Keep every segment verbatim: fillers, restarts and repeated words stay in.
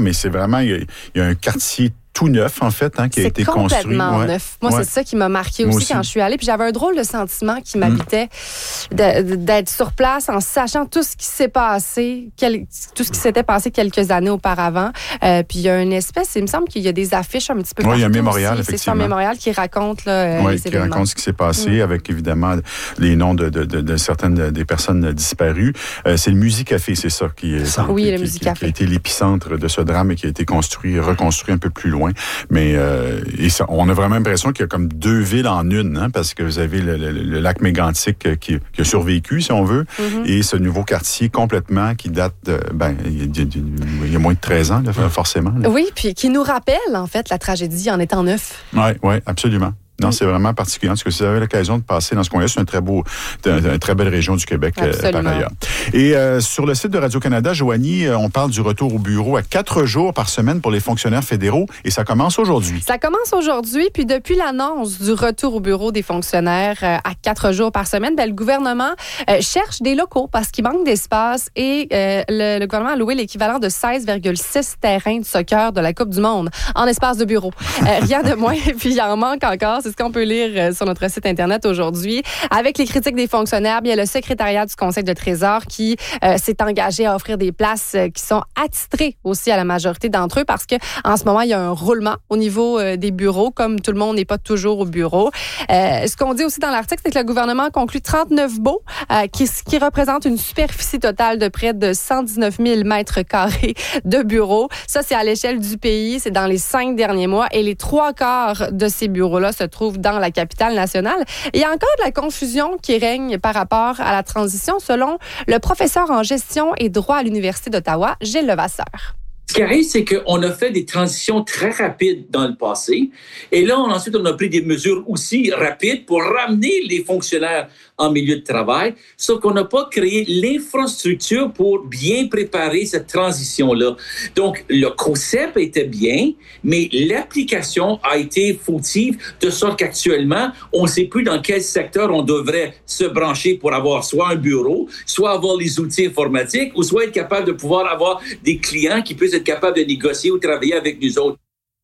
mais c'est vraiment, il y a, il y a un quartier tout neuf, en fait, hein, qui c'est a été construit. C'est complètement ouais. neuf. Moi, ouais. c'est ça qui m'a marqué aussi, aussi quand je suis allée. Puis j'avais un drôle de sentiment qui m'habitait mmh. de, d'être sur place en sachant tout ce qui s'est passé, quel, tout ce qui s'était passé quelques années auparavant. Euh, puis il y a une espèce, il me semble qu'il y a des affiches un petit peu partout. Oui, il y a un mémorial, aussi. effectivement. C'est un mémorial qui raconte là, oui, les qui événements. raconte ce qui s'est passé, mmh. avec évidemment les noms de, de, de, de certaines des personnes disparues. Euh, c'est le Musicafé, c'est ça, qui, ça. Oui, qui, le qui, Musicafé. qui a été l'épicentre de ce drame et qui a été construit, reconstruit un peu plus loin. Mais euh, et ça, on a vraiment l'impression qu'il y a comme deux villes en une, hein, parce que vous avez le, le, le lac mégantic qui, qui a survécu, si on veut, mm-hmm. et ce nouveau quartier complètement qui date de, ben, il y a, il y a moins de treize ans, là, forcément. Là. Oui, puis qui nous rappelle, en fait, la tragédie en étant neuf. Oui, oui, absolument. Non, c'est vraiment particulier. Parce que si vous avez l'occasion de passer dans ce coin-là, c'est une très beau, une très belle région du Québec, euh, par ailleurs. Et euh, sur le site de Radio-Canada, Joanie, on parle du retour au bureau à quatre jours par semaine pour les fonctionnaires fédéraux. Et ça commence aujourd'hui. Ça commence aujourd'hui. Puis depuis l'annonce du retour au bureau des fonctionnaires euh, à quatre jours par semaine, ben, le gouvernement euh, cherche des locaux parce qu'il manque d'espace. Et euh, le, le gouvernement a loué l'équivalent de seize virgule six terrains de soccer de la Coupe du Monde en espace de bureau. Euh, rien de moins. Et puis il en manque encore. C'est ce qu'on peut lire sur notre site Internet aujourd'hui. Avec les critiques des fonctionnaires, bien, le secrétariat du Conseil de Trésor qui euh, s'est engagé à offrir des places euh, qui sont attitrées aussi à la majorité d'entre eux parce que en ce moment, il y a un roulement au niveau euh, des bureaux, comme tout le monde n'est pas toujours au bureau. Euh, ce qu'on dit aussi dans l'article, c'est que le gouvernement conclut trente-neuf baux, euh, qui, qui représentent une superficie totale de près de cent dix-neuf mille mètres carrés de bureaux. Ça, c'est à l'échelle du pays. C'est dans les cinq derniers mois. Et les trois quarts de ces bureaux-là se trouvent dans la capitale nationale. Il y a encore de la confusion qui règne par rapport à la transition, selon le professeur en gestion et droit à l'Université d'Ottawa, Gilles Levasseur. Ce qui arrive, c'est qu'on a fait des transitions très rapides dans le passé. Et là, on, ensuite, on a pris des mesures aussi rapides pour ramener les fonctionnaires en milieu de travail, sauf qu'on n'a pas créé l'infrastructure pour bien préparer cette transition-là. Donc, le concept était bien, mais l'application a été fautive, de sorte qu'actuellement, on ne sait plus dans quel secteur on devrait se brancher pour avoir soit un bureau, soit avoir les outils informatiques, ou soit être capable de pouvoir avoir des clients qui puissent être capables de négocier ou travailler avec nous autres.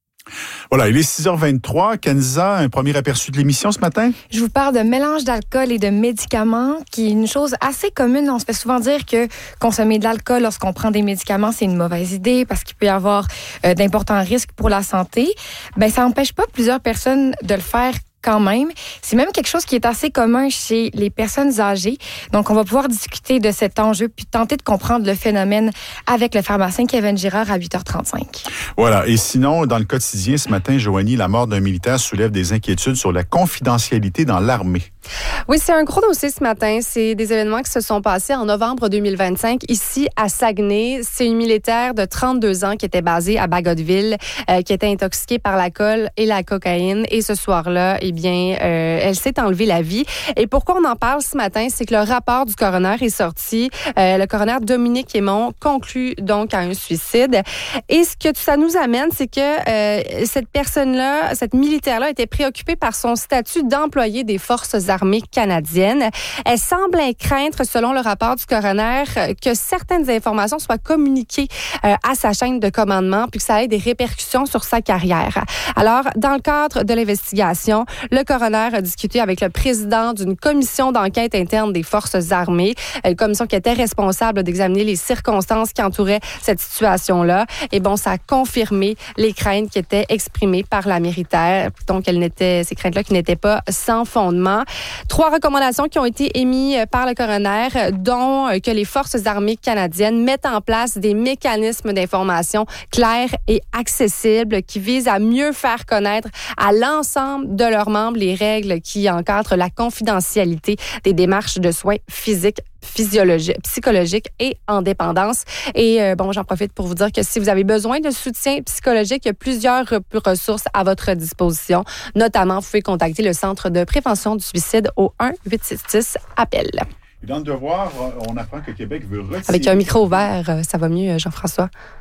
Voilà, il est six heures vingt-trois. Kenza, un premier aperçu de l'émission ce matin? Je vous parle de mélange d'alcool et de médicaments, qui est une chose assez commune. On se fait souvent dire que consommer de l'alcool lorsqu'on prend des médicaments, c'est une mauvaise idée parce qu'il peut y avoir euh, d'importants risques pour la santé. Ben, ça n'empêche pas plusieurs personnes de le faire quand même. C'est même quelque chose qui est assez commun chez les personnes âgées. Donc, on va pouvoir discuter de cet enjeu puis tenter de comprendre le phénomène avec le pharmacien Kevin Girard à huit heures trente-cinq. Voilà. Et sinon, dans le quotidien ce matin, Joanie, la mort d'un militaire soulève des inquiétudes sur la confidentialité dans l'armée. Oui, c'est un gros dossier ce matin. C'est des événements qui se sont passés en novembre deux mille vingt-cinq ici à Saguenay. C'est une militaire de trente-deux ans qui était basée à Bagotville, euh, qui était intoxiquée par l'alcool et la cocaïne. Et ce soir-là, eh bien, euh, elle s'est enlevée la vie. Et pourquoi on en parle ce matin, c'est que le rapport du coroner est sorti. Euh, le coroner Dominique Aymon conclut donc à un suicide. Et ce que ça nous amène, c'est que euh, cette personne-là, cette militaire-là, était préoccupée par son statut d'employé des forces armées canadiennes. Elle semblait craindre, selon le rapport du coroner, que certaines informations soient communiquées euh, à sa chaîne de commandement puis que ça ait des répercussions sur sa carrière. Alors, dans le cadre de l'investigation, le coroner a discuté avec le président d'une commission d'enquête interne des forces armées, une commission qui était responsable d'examiner les circonstances qui entouraient cette situation-là. Et bon, ça a confirmé les craintes qui étaient exprimées par la militaire. Donc, elles n'étaient, ces craintes-là qui n'étaient pas sans fondement. Trois recommandations qui ont été émises par le coroner, dont que les forces armées canadiennes mettent en place des mécanismes d'information clairs et accessibles qui visent à mieux faire connaître à l'ensemble de leurs membres les règles qui encadrent la confidentialité des démarches de soins physiques, physiologiques, psychologiques et en dépendance. Et euh, bon, j'en profite pour vous dire que si vous avez besoin de soutien psychologique, il y a plusieurs ressources à votre disposition. Notamment, vous pouvez contacter le Centre de prévention du suicide au un huit six six appel. Dans le devoir, on apprend que Québec veut retirer... Avec un micro ouvert, ça va mieux, Jean-François.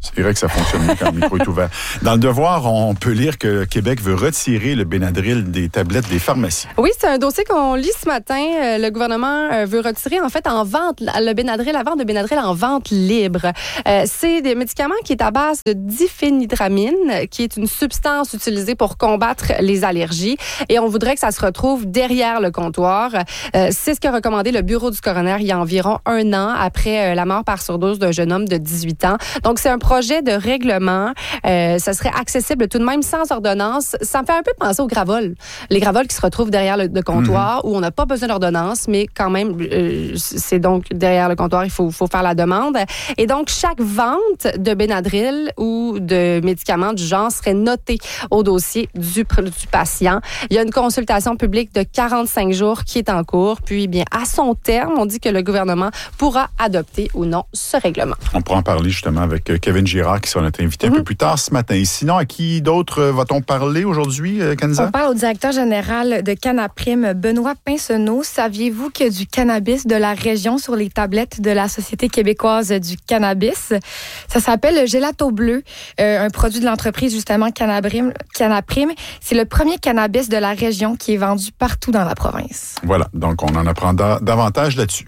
C'est vrai que ça fonctionne mieux quand le micro est ouvert. Dans le Devoir, on peut lire que Québec veut retirer le Benadryl des tablettes des pharmacies. Oui, c'est un dossier qu'on lit ce matin. Le gouvernement veut retirer, en fait, en vente, le Benadryl, la vente de Benadryl en vente libre. Euh, c'est des médicaments qui est à base de diphénhydramine, qui est une substance utilisée pour combattre les allergies. Et on voudrait que ça se retrouve derrière le comptoir. Euh, c'est ce qu'a recommandé le bureau du coroner il y a environ un an après la mort par surdose d'un jeune homme de dix-huit ans. Donc, c'est un projet de règlement. Euh, ça serait accessible tout de même sans ordonnance. Ça me fait un peu penser aux gravoles. Les gravoles qui se retrouvent derrière le, le comptoir, mm-hmm. où on n'a pas besoin d'ordonnance, mais quand même, euh, c'est donc derrière le comptoir, il faut, faut faire la demande. Et donc, chaque vente de Benadryl ou de médicaments du genre serait notée au dossier du, du patient. Il y a une consultation publique de quarante-cinq jours qui est en cours. Puis, bien, à son terme, on dit que le gouvernement pourra adopter ou non ce règlement. On pourra en parler justement avec Kevin Girard, qui sera notre invité mm-hmm. un peu plus tard ce matin. Et sinon, à qui d'autre va-t-on parler aujourd'hui, Kenza? On parle au directeur général de Canaprim, Benoît Pinsonneau. Saviez-vous qu'il y a du cannabis de la région sur les tablettes de la Société québécoise du cannabis? Ça s'appelle le Gelato Bleu, euh, un produit de l'entreprise justement Canaprim. Canaprim. C'est le premier cannabis de la région qui est vendu partout dans la province. Voilà, donc on en apprend da- davantage là-dessus.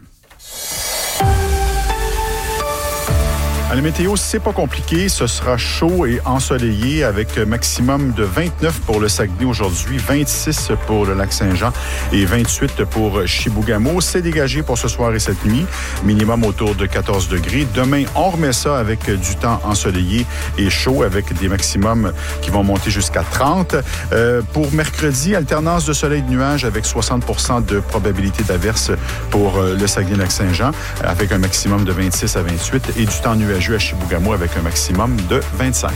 À la météo, c'est pas compliqué. Ce sera chaud et ensoleillé avec maximum de vingt-neuf pour le Saguenay aujourd'hui, vingt-six pour le Lac-Saint-Jean et vingt-huit pour Chibougamau. C'est dégagé pour ce soir et cette nuit. Minimum autour de quatorze degrés. Demain, on remet ça avec du temps ensoleillé et chaud avec des maximums qui vont monter jusqu'à trente. Euh, pour mercredi, alternance de soleil et de nuages avec soixante pour cent de probabilité d'averse pour le Saguenay-Lac-Saint-Jean avec un maximum de vingt-six à vingt-huit et du temps nuageux à Chibougamau avec un maximum de vingt-cinq.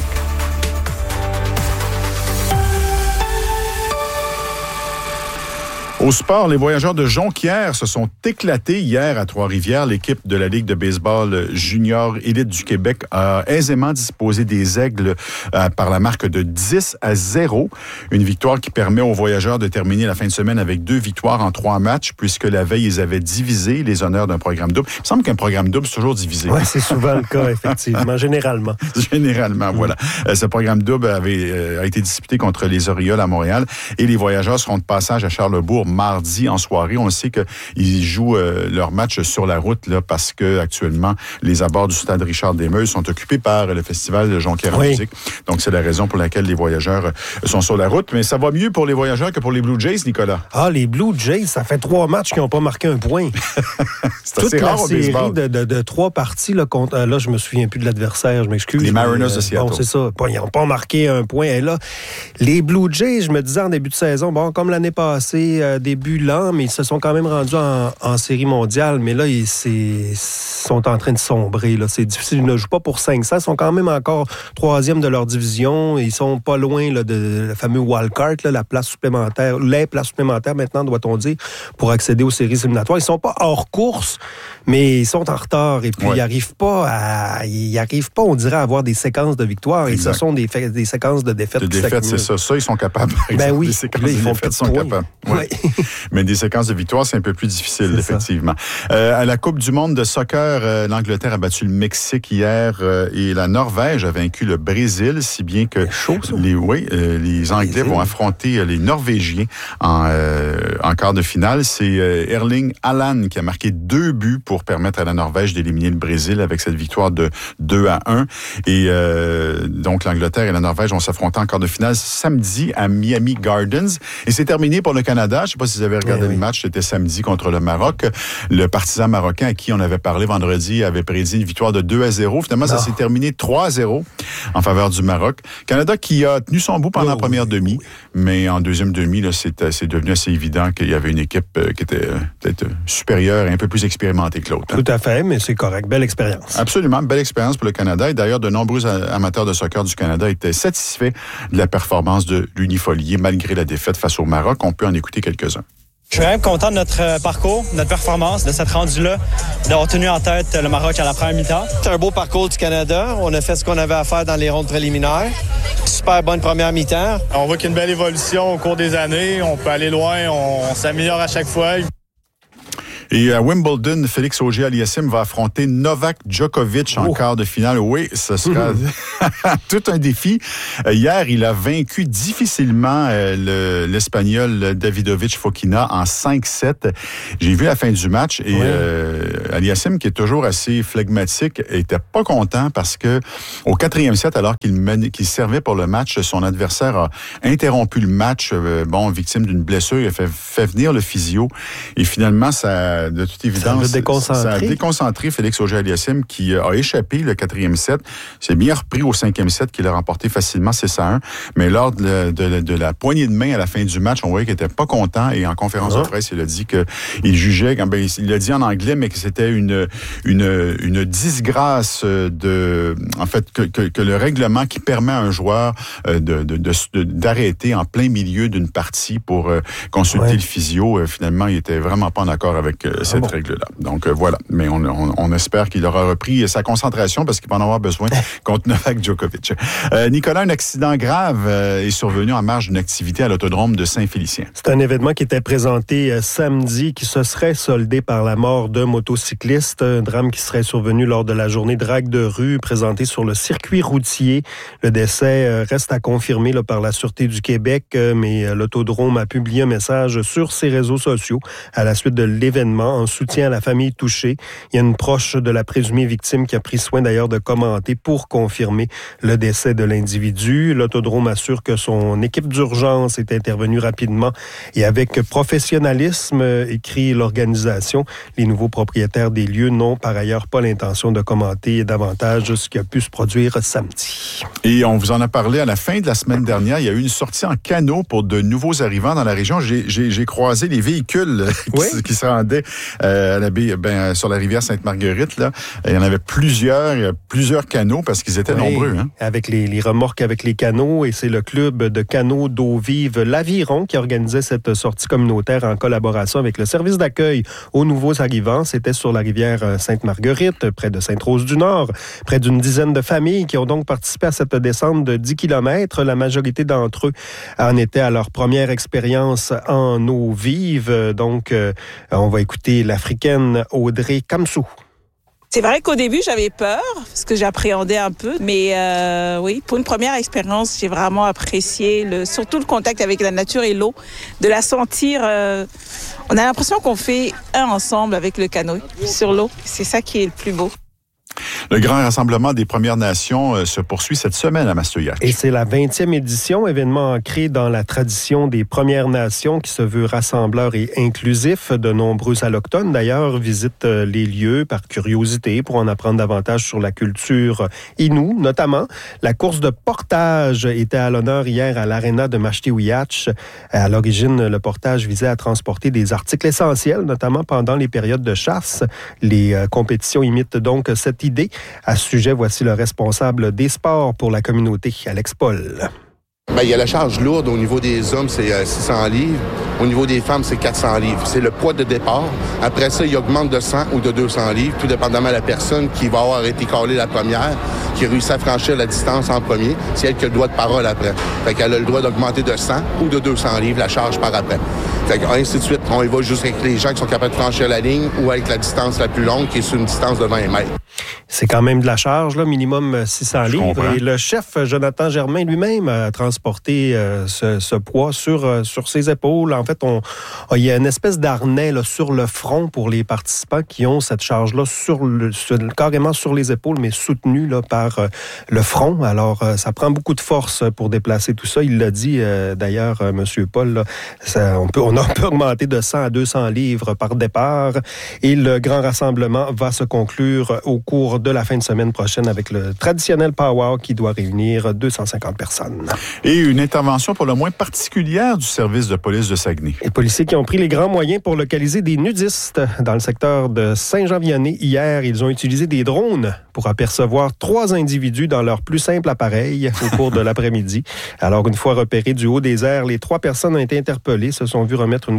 Au sport, les voyageurs de Jonquière se sont éclatés hier à Trois-Rivières. L'équipe de la Ligue de baseball junior élite du Québec a aisément disposé des Aigles euh, par la marque de dix à zéro. Une victoire qui permet aux voyageurs de terminer la fin de semaine avec deux victoires en trois matchs, puisque la veille, ils avaient divisé les honneurs d'un programme double. Il me semble qu'un programme double, c'est toujours divisé. Oui, c'est souvent le cas, effectivement, généralement. Généralement, voilà. Euh, ce programme double avait, euh, a été disputé contre les Orioles à Montréal et les voyageurs seront de passage à Charlesbourg mardi en soirée. On sait qu'ils jouent euh, leur match sur la route là, parce que actuellement les abords du stade Richard Desmeules sont occupés par le festival de Jonquière en oui. musique. Donc c'est la raison pour laquelle les voyageurs sont sur la route. Mais ça va mieux pour les voyageurs que pour les Blue Jays, Nicolas. Ah, les Blue Jays, ça fait trois matchs qui n'ont pas marqué un point. C'est Toute assez la rare au série baseball. de, de, de trois parties là, contre, euh, là, je me souviens plus de l'adversaire, je m'excuse. Les Mariners mais, euh, de Seattle. Bon, c'est ça. Bon, ils n'ont pas marqué un point. Et là, les Blue Jays, je me disais en début de saison, bon, comme l'année passée, euh, début lent, mais ils se sont quand même rendus en, en série mondiale. Mais là, ils c'est, sont en train de sombrer. Là. C'est difficile. Ils ne jouent pas pour cinq cents. Ils sont quand même encore troisième de leur division. Ils sont pas loin là, de le fameux wildcard, là, la place supplémentaire, les places supplémentaires maintenant, doit-on dire, pour accéder aux séries éliminatoires. Ils sont pas hors course, mais ils sont en retard. Et puis, ouais. ils n'arrivent pas à, ils arrivent pas, on dirait, à avoir des séquences de victoires. Et ce sont des, des séquences de défaites. De défaites, c'est ça. Ça, ils sont capables. Par exemple, ben oui. Des séquences là, ils de font défaites de sont points. capables. Ouais. Oui. Mais des séquences de victoire, c'est un peu plus difficile, c'est effectivement. Euh, à la Coupe du monde de soccer, euh, l'Angleterre a battu le Mexique hier euh, et la Norvège a vaincu le Brésil, si bien que chaud, les, oui, euh, les Anglais Brésil. vont affronter les Norvégiens en, euh, en quart de finale. C'est euh, Erling Haaland qui a marqué deux buts pour permettre à la Norvège d'éliminer le Brésil avec cette victoire de deux à un. Et euh, donc, l'Angleterre et la Norvège vont s'affronter en quart de finale samedi à Miami Gardens. Et c'est terminé pour le Canada. Je ne sais pas si vous avez regardé oui, le match. C'était samedi contre le Maroc. Le partisan marocain à qui on avait parlé vendredi avait prédit une victoire de deux à zéro. Finalement, non. ça s'est terminé trois à zéro en faveur du Maroc. Canada qui a tenu son bout pendant oh, la première oui, demi, oui. mais en deuxième demi, là, c'est, c'est devenu assez évident qu'il y avait une équipe qui était euh, peut-être supérieure et un peu plus expérimentée que l'autre. Tout hein. à fait, mais c'est correct. Belle expérience. Absolument, belle expérience pour le Canada. Et d'ailleurs, de nombreux amateurs de soccer du Canada étaient satisfaits de la performance de l'Unifolier malgré la défaite face au Maroc. On peut en écouter quelques-uns. Je suis vraiment content de notre parcours, de notre performance, de s'être rendu là, d'avoir tenu en tête le Maroc à la première mi-temps. C'est un beau parcours du Canada. On a fait ce qu'on avait à faire dans les rondes préliminaires. Super bonne première mi-temps. On voit qu'il y a une belle évolution au cours des années. On peut aller loin, on, on s'améliore à chaque fois. Et à Wimbledon, Félix Auger-Aliassime va affronter Novak Djokovic en oh. quart de finale. Oui, ce sera tout un défi. Hier, il a vaincu difficilement le, l'Espagnol Davidovich Fokina en cinq sept. J'ai vu la fin du match et ouais. euh, Aliassime, qui est toujours assez flegmatique, était pas content parce que au quatrième set, alors qu'il, menait, qu'il servait pour le match, son adversaire a interrompu le match, euh, bon, victime d'une blessure. Il a fait, fait venir le physio et finalement, ça, de toute évidence, ça a déconcentré, ça a déconcentré Félix Auger-Aliassime qui a échappé le quatrième set. C'est bien repris au cinquième set qu'il a remporté facilement six à un. Mais lors de, de, de la poignée de main à la fin du match, on voyait qu'il était pas content et en conférence de presse, il a dit que il jugeait, ben, il l'a dit en anglais, mais que c'était une une une disgrâce de, en fait, que, que, que le règlement qui permet à un joueur de, de, de, de d'arrêter en plein milieu d'une partie pour euh, consulter ouais. le physio, euh, finalement, il était vraiment pas en accord avec euh, cette ah bon. règle-là. Donc euh, voilà, mais on, on, on espère qu'il aura repris sa concentration parce qu'il va en avoir besoin contre Novak Djokovic. Euh, Nicolas, un accident grave euh, est survenu en marge d'une activité à l'autodrome de Saint-Félicien. C'est un événement qui était présenté euh, samedi, qui se serait soldé par la mort d'un motocycliste, un drame qui serait survenu lors de la journée drague de rue présentée sur le circuit routier. Le décès euh, reste à confirmer là, par la Sûreté du Québec, euh, mais euh, l'autodrome a publié un message sur ses réseaux sociaux à la suite de l'événement en soutien à la famille touchée. Il y a une proche de la présumée victime qui a pris soin d'ailleurs de commenter pour confirmer le décès de l'individu. L'autodrome assure que son équipe d'urgence est intervenue rapidement et avec professionnalisme, écrit l'organisation. Les nouveaux propriétaires des lieux n'ont par ailleurs pas l'intention de commenter davantage ce qui a pu se produire samedi. Et on vous en a parlé à la fin de la semaine dernière. Il y a eu une sortie en canot pour de nouveaux arrivants dans la région. J'ai, j'ai, j'ai croisé les véhicules qui, oui. qui se rendaient euh, à la baie, ben, sur la rivière Sainte-Marguerite. Là. Il y en avait plusieurs, plusieurs canots parce qu'ils étaient oui, nombreux. Hein? Avec les, les remorques avec les canots. Et c'est le club de canot d'eau vive l'Aviron qui organisait cette sortie communautaire en collaboration avec le service d'accueil aux nouveaux arrivants. C'était sur la rivière Sainte-Marguerite, près de Sainte-Rose-du-Nord. Près d'une dizaine de familles qui ont donc participé à cette descente de dix kilomètres. La majorité d'entre eux en étaient à leur première expérience en eau vive. Donc, euh, on va écouter l'Africaine Audrey Kamsou. C'est vrai qu'au début, j'avais peur, parce que j'appréhendais un peu. Mais euh, oui, pour une première expérience, j'ai vraiment apprécié, le, surtout le contact avec la nature et l'eau, de la sentir. Euh, on a l'impression qu'on fait un ensemble avec le canot sur l'eau. C'est ça qui est le plus beau. Le grand rassemblement des Premières Nations euh, se poursuit cette semaine à Mastoyac. Et c'est la vingtième édition, événement ancré dans la tradition des Premières Nations qui se veut rassembleur et inclusif. De nombreux allochtones, d'ailleurs, visitent les lieux par curiosité pour en apprendre davantage sur la culture Innu, notamment. La course de portage était à l'honneur hier à l'aréna de Mashtiwiatch. À l'origine, le portage visait à transporter des articles essentiels, notamment pendant les périodes de chasse. Les euh, compétitions imitent donc cette idée. À ce sujet, voici le responsable des sports pour la communauté, Alex Paul. Bien, il y a la charge lourde. Au niveau des hommes, c'est six cents livres. Au niveau des femmes, c'est quatre cents livres. C'est le poids de départ. Après ça, il augmente de cent ou de deux cents livres, tout dépendamment de la personne qui va avoir été calée la première, qui réussit à franchir la distance en premier. C'est elle qui a le droit de parole après. Fait qu'elle a le droit d'augmenter de cent ou de deux cents livres la charge par après. Fait qu'ainsi de suite, on y va juste avec les gens qui sont capables de franchir la ligne ou avec la distance la plus longue, qui est sur une distance de vingt mètres. C'est quand même de la charge, là, minimum six cents livres. Comprends. Et le chef, Jonathan Germain, lui-même, a transporté euh, ce, ce poids sur, euh, sur ses épaules. En fait, on, il y a une espèce d'harnais là, sur le front pour les participants qui ont cette charge-là sur le, sur, carrément sur les épaules, mais soutenue là, par euh, le front. Alors, euh, ça prend beaucoup de force pour déplacer tout ça. Il l'a dit, euh, d'ailleurs, euh, M. Paul, là, ça, on, peut, on a peut augmenter de cent à deux cents livres par départ. Et le grand rassemblement va se conclure au cours de la fin de semaine prochaine avec le traditionnel powwow qui doit réunir deux cent cinquante personnes. Et une intervention pour le moins particulière du service de police de Saguenay. Les policiers qui ont pris les grands moyens pour localiser des nudistes dans le secteur de Saint-Jean-Vianney. Hier, ils ont utilisé des drones pour apercevoir trois individus dans leur plus simple appareil au cours de l'après-midi. Alors, une fois repérés du haut des airs, les trois personnes ont été interpellées, se sont vues remettre une contravention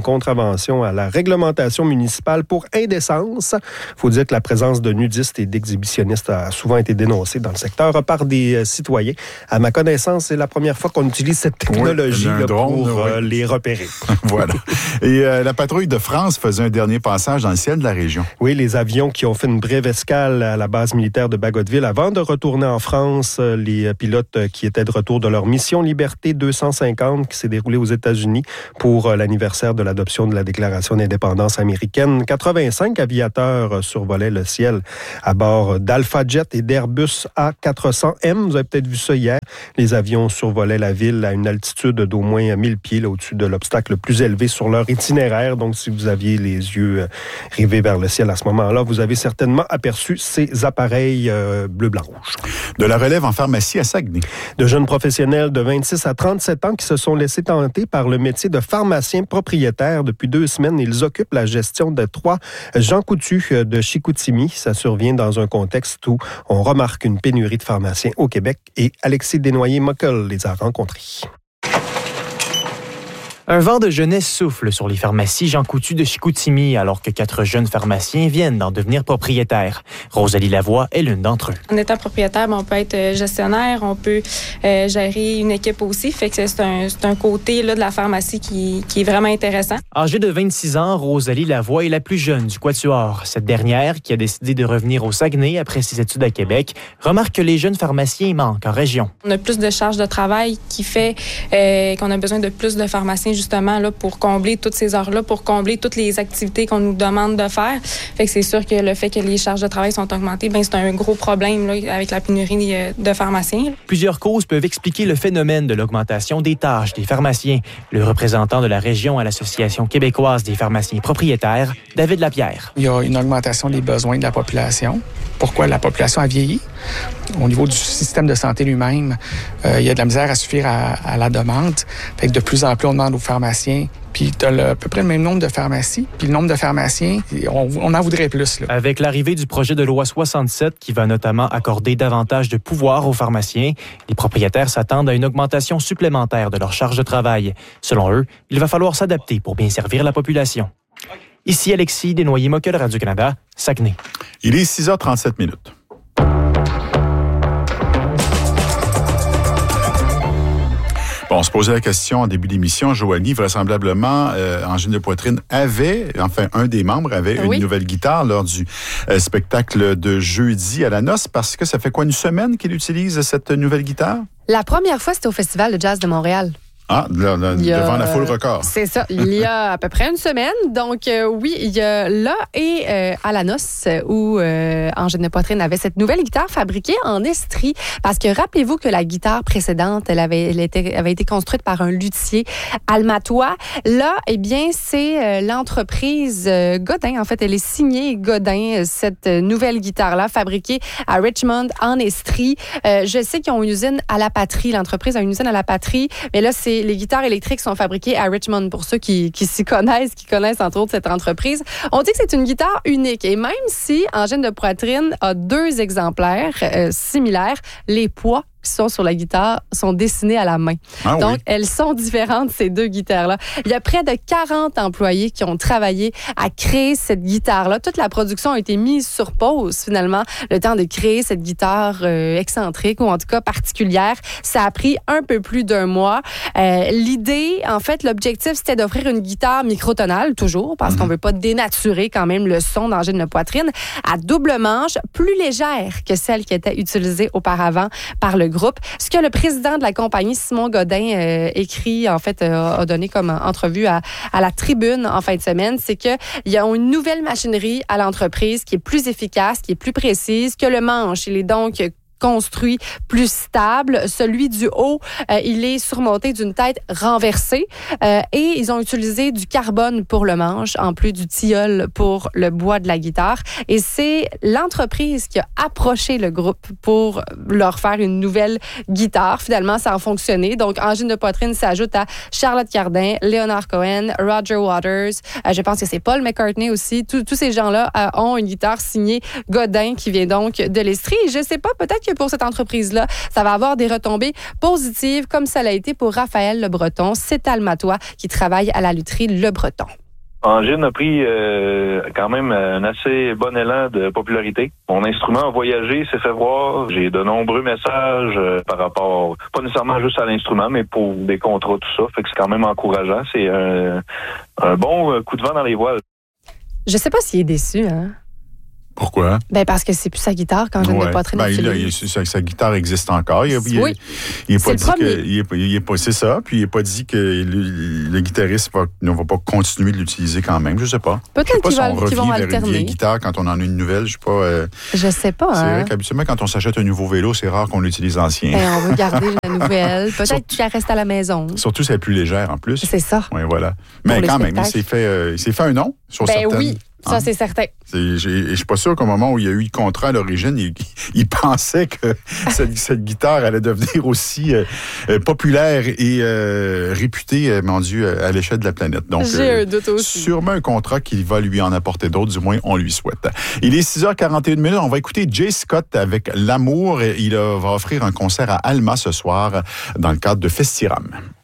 contravention à la réglementation municipale pour indécence. Il faut dire que la présence de nudistes et d'exhibitionnistes a souvent été dénoncée dans le secteur par des citoyens. À ma connaissance, c'est la première fois qu'on utilise cette technologie oui, là, drone, pour oui. euh, les repérer. Voilà. Et euh, la patrouille de France faisait un dernier passage dans le ciel de la région. Oui, les avions qui ont fait une brève escale à la base militaire de Bagotville avant de retourner en France. Les pilotes qui étaient de retour de leur mission Liberté deux cent cinquante qui s'est déroulée aux États-Unis pour l'anniversaire de l'adoption de la Déclaration d'indépendance américaine. quatre-vingt-cinq aviateurs survolaient le ciel à bord d'Alpha Jet et d'Airbus A quatre cents M. Vous avez peut-être vu ça hier. Les avions survolaient la ville à une altitude d'au moins mille pieds, là, au-dessus de l'obstacle le plus élevé sur leur itinéraire. Donc, si vous aviez les yeux rivés vers le ciel à ce moment-là, vous avez certainement aperçu ces appareils euh, bleu, blanc, rouge. De la relève en pharmacie à Saguenay. De jeunes professionnels de vingt-six à trente-sept ans qui se sont laissés tenter par le métier de pharmacien propriétaire. Depuis deux semaines, ils occupent la gestion de trois Jean Coutu de Chicoutimi. Ça survient dans un contexte où on remarque une pénurie de pharmaciens au Québec et Alexis Desnoyers-Mockel les a rencontrés. Un vent de jeunesse souffle sur les pharmacies Jean Coutu de Chicoutimi alors que quatre jeunes pharmaciens viennent d'en devenir propriétaires. Rosalie Lavoie est l'une d'entre eux. En étant propriétaire, on peut être gestionnaire, on peut euh, gérer une équipe aussi. Fait que c'est un, c'est un côté là, de la pharmacie qui, qui est vraiment intéressant. Âgée de vingt-six ans, Rosalie Lavoie est la plus jeune du Quatuor. Cette dernière, qui a décidé de revenir au Saguenay après ses études à Québec, remarque que les jeunes pharmaciens manquent en région. On a plus de charges de travail qui fait euh, qu'on a besoin de plus de pharmaciens justement là, pour combler toutes ces heures-là, pour combler toutes les activités qu'on nous demande de faire. Fait que c'est sûr que le fait que les charges de travail sont augmentées, ben c'est un gros problème là, avec la pénurie de pharmaciens. Plusieurs causes peuvent expliquer le phénomène de l'augmentation des tâches des pharmaciens. Le représentant de la région à l'Association québécoise des pharmaciens propriétaires, David Lapierre. Il y a une augmentation des besoins de la population. Pourquoi la population a vieilli? Au niveau du système de santé lui-même, euh, il y a de la misère à suffire à, à la demande. Fait que de plus en plus, on demande aux pharmaciens. Puis tu as à peu près le même nombre de pharmacies. Puis le nombre de pharmaciens, on, on en voudrait plus. Là. Avec l'arrivée du projet de loi soixante-sept, qui va notamment accorder davantage de pouvoir aux pharmaciens, les propriétaires s'attendent à une augmentation supplémentaire de leur charge de travail. Selon eux, il va falloir s'adapter pour bien servir la population. Ici Alexis Desnoyers-Mockel, Radio-Canada, Saguenay. Il est six heures trente-sept minutes. Bon, on se posait la question en début d'émission. Joanie, vraisemblablement, euh, Angine de Poitrine avait, enfin, un des membres avait oui. une nouvelle guitare lors du euh, spectacle de jeudi à la Noce, parce que ça fait quoi, une semaine qu'il utilise cette nouvelle guitare? La première fois, c'était au Festival de jazz de Montréal. Ah, là, là, a, devant la foule record. C'est ça. Il y a à peu près une semaine. Donc, euh, oui, il y a là et euh, à la Noce où euh, Angine de Poitrine avait cette nouvelle guitare fabriquée en Estrie. Parce que rappelez-vous que la guitare précédente, elle avait, elle était, avait été construite par un luthier almatois. Là, eh bien, c'est euh, l'entreprise euh, Godin. En fait, elle est signée Godin, cette nouvelle guitare-là, fabriquée à Richmond, en Estrie. Euh, je sais qu'ils ont une usine à la Patrie. L'entreprise a une usine à la Patrie. Mais là, c'est les guitares électriques sont fabriquées à Richmond, pour ceux qui, qui s'y connaissent, qui connaissent entre autres cette entreprise. On dit que c'est une guitare unique. Et même si Angine de Poitrine a deux exemplaires euh, similaires, les poids qui sont sur la guitare sont dessinées à la main. Ah Donc, oui. elles sont différentes, ces deux guitares-là. Il y a près de quarante employés qui ont travaillé à créer cette guitare-là. Toute la production a été mise sur pause, finalement, le temps de créer cette guitare euh, excentrique, ou en tout cas particulière. Ça a pris un peu plus d'un mois. Euh, l'idée, en fait, l'objectif, c'était d'offrir une guitare microtonale, toujours, parce mm-hmm. qu'on veut pas dénaturer quand même le son d'Angine de Poitrine, à double manche, plus légère que celle qui était utilisée auparavant par le groupe. Ce que le président de la compagnie, Simon Godin, euh, écrit, en fait, euh, a donné comme entrevue à, à la Tribune en fin de semaine, c'est qu'il y a une nouvelle machinerie à l'entreprise qui est plus efficace, qui est plus précise, que le manche. Il est donc construit plus stable. Celui du haut, euh, il est surmonté d'une tête renversée euh, et ils ont utilisé du carbone pour le manche, en plus du tilleul pour le bois de la guitare. Et c'est l'entreprise qui a approché le groupe pour leur faire une nouvelle guitare. Finalement, ça a fonctionné. Donc, Angine de Poitrine s'ajoute à Charlotte Cardin, Leonard Cohen, Roger Waters. Euh, je pense que c'est Paul McCartney aussi. Tous, tous ces gens-là euh, ont une guitare signée Godin qui vient donc de l'Estrie. Et je sais pas, peut-être que pour cette entreprise-là, ça va avoir des retombées positives, comme ça l'a été pour Raphaël Le Breton. C'est Almatois qui travaille à la lutherie Le Breton. Engine a pris euh, quand même un assez bon élan de popularité. Mon instrument a voyagé, s'est fait voir. J'ai de nombreux messages euh, par rapport, pas nécessairement juste à l'instrument, mais pour des contrats, tout ça. Fait que c'est quand même encourageant. C'est un, un bon coup de vent dans les voiles. Je sais pas s'il est déçu, hein? Pourquoi? Ben parce que c'est plus sa guitare quand je ouais. ne pas très ben, il, il, sa, sa guitare existe encore. Il, il, oui. Il, il est pas c'est dit le premier. que, il est, il est pas, c'est ça. Puis il n'est pas dit que le, le guitariste va, ne va pas continuer de l'utiliser quand même. Je sais pas. Peut-être qu'ils, si va, qu'ils vont vers alterner. Une vieille guitare quand on en a une nouvelle. Je sais pas. Euh, je sais pas. C'est hein? vrai qu'habituellement, quand on s'achète un nouveau vélo, c'est rare qu'on utilise l'ancien. Ben, on veut garder la nouvelle. Peut-être qu'elle reste à la maison. Surtout si elle est plus légère en plus. C'est ça. Oui, voilà. Mais quand même, il s'est fait, euh, il s'est fait un nom sur ben certaines. Oui. Ça, hein? C'est certain. C'est, j'ai, je suis pas sûr qu'au moment où il y a eu le contrat à l'origine, il, il pensait que cette, cette guitare allait devenir aussi euh, populaire et euh, réputée, euh, mon Dieu, à l'échelle de la planète. Donc, j'ai euh, un doute aussi. Sûrement un contrat qui va lui en apporter d'autres, du moins on lui souhaite. Il est six heures quarante et une minutes. On va écouter Jay Scott avec L'amour. Il va offrir un concert à Alma ce soir dans le cadre de Festiram.